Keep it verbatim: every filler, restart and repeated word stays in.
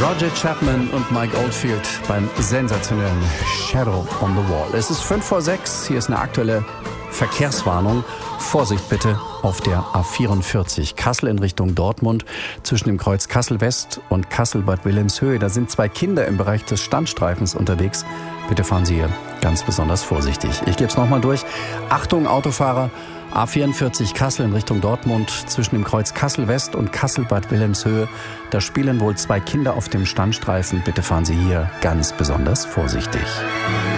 Roger Chapman und Mike Oldfield beim sensationellen Shadow on the Wall. Es ist fünf vor sechs, hier ist eine aktuelle Verkehrswarnung. Vorsicht bitte auf der A vierundvierzig, Kassel in Richtung Dortmund, zwischen dem Kreuz Kassel-West und Kassel-Bad Wilhelmshöhe. Da sind zwei Kinder im Bereich des Standstreifens unterwegs. Bitte fahren Sie hier ganz besonders vorsichtig. Ich gebe es nochmal durch. Achtung, Autofahrer, A vierundvierzig Kassel in Richtung Dortmund, zwischen dem Kreuz Kassel-West und Kassel-Bad Wilhelmshöhe. Da spielen wohl zwei Kinder auf dem Standstreifen. Bitte fahren Sie hier ganz besonders vorsichtig.